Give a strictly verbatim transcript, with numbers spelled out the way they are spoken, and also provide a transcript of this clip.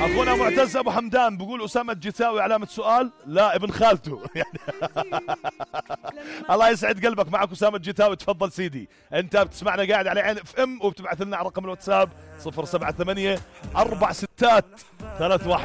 اخونا معتز ابو حمدان بيقول اسامه الجتاوي علامه سؤال، لا ابن خالته يعني. الله يسعد قلبك، معك اسامه الجتاوي، تفضل سيدي. انت بتسمعنا قاعد على عين اف ام وبتبعث لنا على رقم الواتساب صفر سبعة ثمانية أربع ستات ثلاث واحد